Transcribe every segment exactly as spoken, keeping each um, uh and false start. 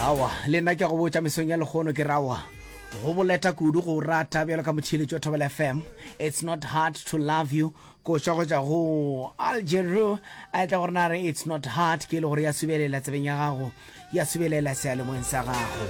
awa le nna ke go botsa mesong ya legono ke rawa go boleta kudu go rata bjalo ka motšhiletšo Thobela F M. It's not hard to love you ko tša go tša go Algeria a tla gore na re it's not hard ke le gore ya subelela tsebeng ya gago ya subelela sealemoeng sa gago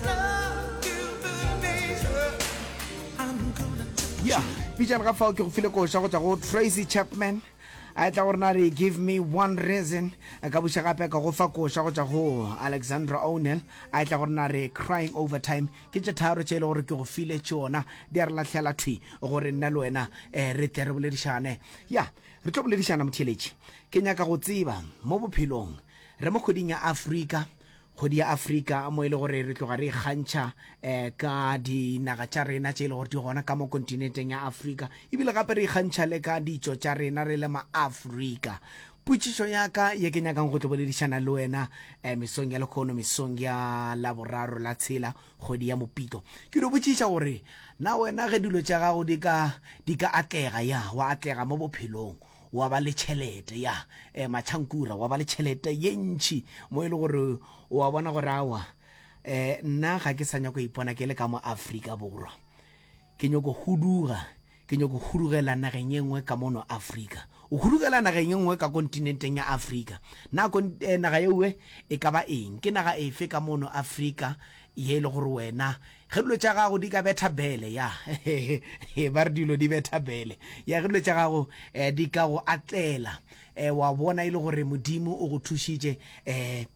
ya pitšana ka fao ke go file ko tša go tša go Tracy Chapman a tla gore na re give me one reason ka buša gape ka go fa koša go tša go Alexandra O'Neill a tla gore na re crying over time ke tše tharo tše le gore ke go file tšona di a re latlhela thwi gore nna le wena re tle re boledišane ya re tlo boledišana motheletši ke nyaka go tseba mo bophelong re mo kgoding ya Afrika kgodi ya Afrika mo ile gore re tloga re kgantšha eh, ka dinaga tša rena tše le gore di gona ka mo kontinenteng ya Afrika ebile gape re kgantšha le ka ditšo tša rena re le ma-Afrika. Potšišo ya ka ye ke nyakang go tlo boledišana le wena eh, mesong ya lekgono mesong ya laboraro la tshela kgodi ya Mopito ke do botšiša gore na wena ge dilo tša gago di ka di ka atlega ya wa atlega mo bophelong wa ba le tšhelete ya eh, matšhankura wa ba le tšhelete ye ntši mo e le gore wa bona gore awa eh, nna ga ke sa nyako ipona ke le ka mo Afrika Borwa ke nyako huduga ke nyako hudugela nageng ye nngwe ka mono Afrika o hudugela nageng ye nngwe ka kontinenteng ya Afrika na eh, naga yewe e ka ba eng ke naga efe ka mono Afrika ye le gore wena ge dilo tša gago di ka betha bele ya ba re dilo di betha bele ya ge dilo tša gago eh, di ka go atlela eh, wa bona e le gore modimo o go thušitše eh,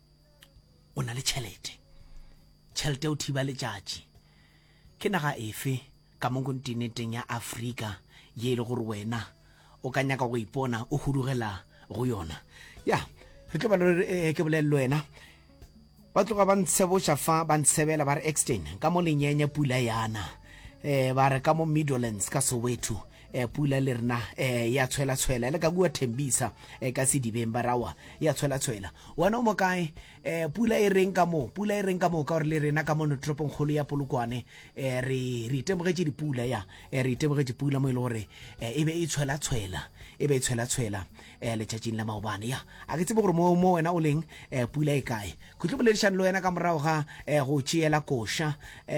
o na le tšhelete tšhelete o thiba letšatši ke naga efe ka mo kontinenteng ya Afrika ye le gore wena o ka nyaka go ipona o hudugela go yona ya re tlo ba eh, ke bolelele wena ba tloga ba ntsheboša fa ba ntshebela ba re exten ka mo lenyenye pula yana eh, ba re ka mo Midlands ka Soweto eh, pula le rena eh, ya tshwela tshwela le ka bua Thembisa eh, ka Sedibeng ba rawa ya tshwela tshwela wena o mo kae eh, pula e reng ka mo pula e reng ka mo ka gore le rena ka mo tropong kgolo ya Polokwane eh, re re itemogetse dipula ya eh, re itemogetse pula mo ile gore eh, e be e tshwela tshwela e be e tshwela tshwela eh, letšatšing la maobane ya a ke tsebe gore mo mo wena o leng eh, pula e kae go tlo boledišana le wena ka morago ga eh, go tšeela koša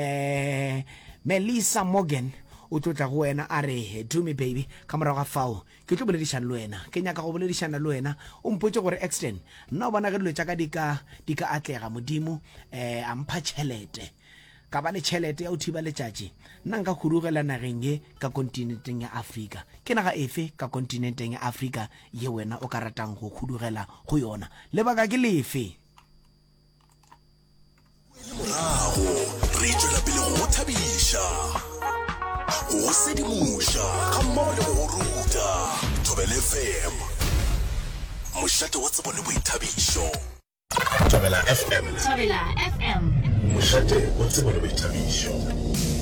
eh, Melissa Morgan o tlotla go wena a re do me baby ka morago ga fao ke tlo boledišana le wena ke nyaka go boledišana le wena o mpotse gore exten nna o bona ge dilo tša ka di ka atlega modimo eh, a mpha tšhelete ka ba le tšhelete ya o thiba letšatši nna nka hudugela nageng ye ka kontinenteng ya Afrika ke naga efe ka kontinenteng ya Afrika ye wena o ka ratang go hudugela go yona lebaka ke lefe morago re tšwela pele go thabiša go sedimoša ga mmogo le go ruta Thobela F M mošate wa tsebo le boithabišo Thobela F M Thobela F M mošate wa tsebo le boithabišo